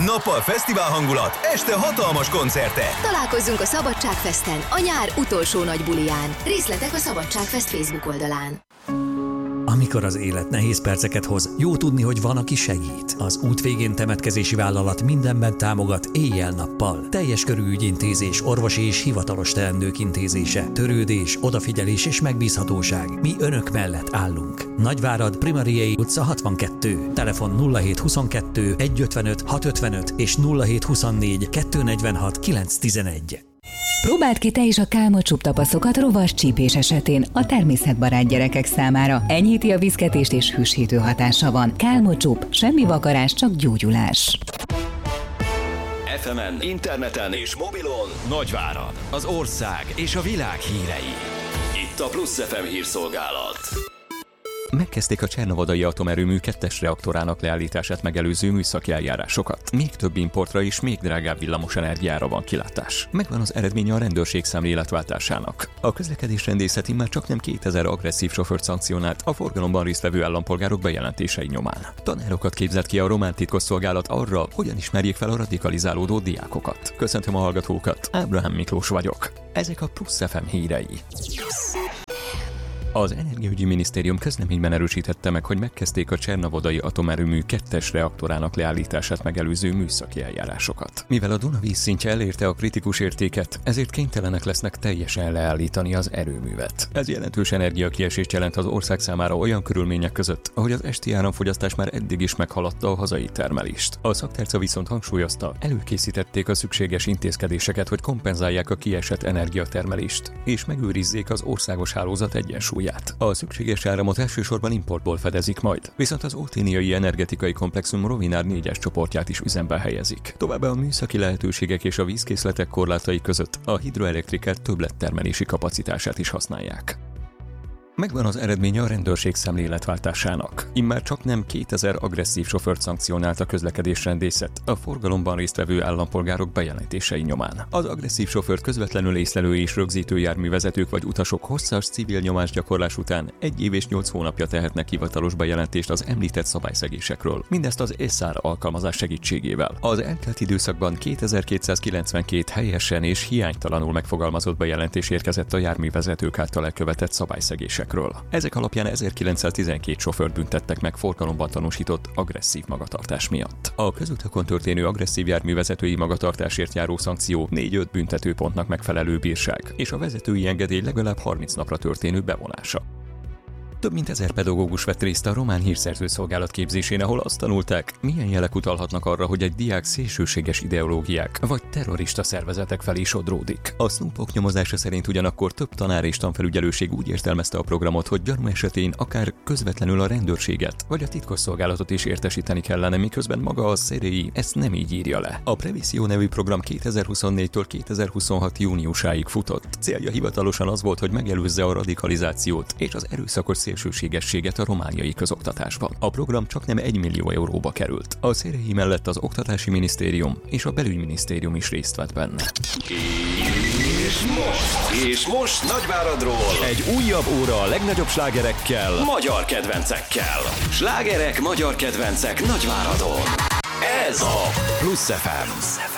Nappal fesztivál hangulat, este hatalmas koncertek. Találkozzunk a Szabadságfesten, a nyár utolsó nagy buliján. Részletek a Szabadságfest Facebook oldalán. Amikor az élet nehéz perceket hoz, jó tudni, hogy van, aki segít. Az Út végén temetkezési vállalat mindenben támogat éjjel-nappal. Teljes körű ügyintézés, orvosi és hivatalos teendők intézése, törődés, odafigyelés és megbízhatóság. Mi önök mellett állunk. Nagyvárad, Primariei utca 62. Telefon 0722 155 655 és 0724 246 911. Próbáld ki te is a Kálmot tapaszokat rovas csípés esetén a természetbarát gyerekek számára. Enyhíti a viszketést és hűsítő hatása van. Kálmot, semmi vakarás, csak gyógyulás. FM-en, interneten és mobilon Nagyvárad, az ország és a világ hírei. Itt a Plusz FM hírszolgálat. Megkezdték a Csernovodai atomerőmű 2-es reaktorának leállítását megelőző műszaki eljárásokat. Még több importra és még drágább villamos energiára van kilátás. Megvan az eredménye a rendőrség szemléletváltásának. A közlekedésrendészet immár csak nem 2000 agresszív sofőrt szankcionált a forgalomban résztvevő állampolgárok bejelentései nyomán. Tanárokat képzett ki a román titkosszolgálat arra, hogyan ismerjék fel a radikalizálódó diákokat. Köszöntöm a hallgatókat, Ábrahám Miklós vagyok. Ezek a Plusz FM hírei. Az Energiaügyi Minisztérium közleményben erősítette meg, hogy megkezdték a Csernovodai atomerőmű 2-es reaktorának leállítását megelőző műszaki eljárásokat. Mivel a Duna vízszintje elérte a kritikus értéket, ezért kénytelenek lesznek teljesen leállítani az erőművet. Ez jelentős energiakiesést jelent az ország számára olyan körülmények között, ahogy az esti áramfogyasztás már eddig is meghaladta a hazai termelést. A szaktárca viszont hangsúlyozta, előkészítették a szükséges intézkedéseket, hogy kompenzálják a kiesett energiatermelést, és megőrizzék az országos hálózat egyensúlyát. A szükséges áramot elsősorban importból fedezik majd, viszont az óténiai energetikai komplexum Rovinár 4-es csoportját is üzembe helyezik. Továbbá a műszaki lehetőségek és a vízkészletek korlátai között a hidroelektriker többlettermelési kapacitását is használják. Megvan az eredménye a rendőrség szemléletváltásának. Immár csak nem 2000 agresszív sofőrt szankcionált a közlekedésrendészet a forgalomban résztvevő állampolgárok bejelentései nyomán. Az agresszív sofőrt közvetlenül észlelő és rögzítő járművezetők vagy utasok hosszas civil nyomásgyakorlás után 1 év és 8 hónapja tehetnek hivatalos bejelentést az említett szabályszegésekről. Mindezt az ESZÁR alkalmazás segítségével. Az eltelt időszakban 2292 helyesen és hiánytalanul megfogalmazott bejelentés érkezett a járművezetők által elkövetett szabályszegések. Ezek alapján 1912 sofőrt büntettek meg forgalomban tanúsított agresszív magatartás miatt. A közutakon történő agresszív járművezetői magatartásért járó szankció 4-5 büntetőpontnak megfelelő bírság, és a vezetői engedély legalább 30 napra történő bevonása. Több mint 1000 pedagógus vett részt a román hírszerző szolgálat képzésén, ahol azt tanulták, milyen jelek utalhatnak arra, hogy egy diák szélsőséges ideológiák vagy terrorista szervezetek felé sodródik. A Snoopok nyomozása szerint ugyanakkor több tanár és tanfelügyelőség úgy értelmezte a programot, hogy gyanú esetén akár közvetlenül a rendőrséget vagy a titkosszolgálatot is értesíteni kellene, miközben maga a SZEREI ezt nem így írja le. A Previsio nevű program 2024-től 2026 júniusáig futott. Célja hivatalosan az volt, hogy megelőzze a radikalizációt és az erőszakos szélsőségességet a romániai közoktatásban. A program csak nem 1 millió euróba került. A SZEREI mellett az Oktatási Minisztérium és a Belügyminisztérium is részt vett benne. És most Nagyváradról egy újabb óra a legnagyobb slágerekkel, magyar kedvencekkel. Slágerek, magyar kedvencek Nagyváradon. Ez a Plusz FM.